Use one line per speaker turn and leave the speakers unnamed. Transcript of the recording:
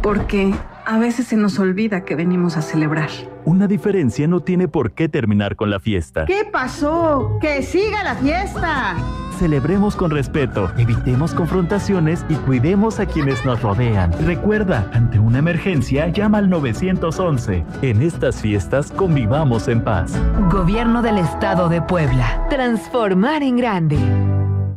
porque a veces se nos olvida que venimos a celebrar.
Una diferencia no tiene por qué terminar con la fiesta.
¿Qué pasó? ¡Que siga la fiesta!
Celebremos con respeto, evitemos confrontaciones y cuidemos a quienes nos rodean. Recuerda, ante una emergencia, llama al 911. En estas fiestas, convivamos en paz.
Gobierno del Estado de Puebla. Transformar en grande.